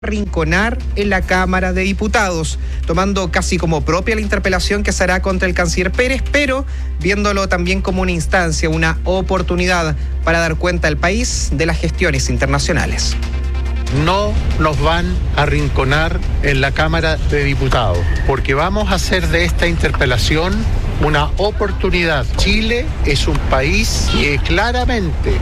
arrinconar en la Cámara de Diputados, tomando casi como propia la interpelación que se hará contra el canciller Pérez, pero viéndolo también como una instancia, una oportunidad para dar cuenta al país de las gestiones internacionales. No nos van a arrinconar en la Cámara de Diputados, porque vamos a hacer de esta interpelación una oportunidad. Chile es un país que claramente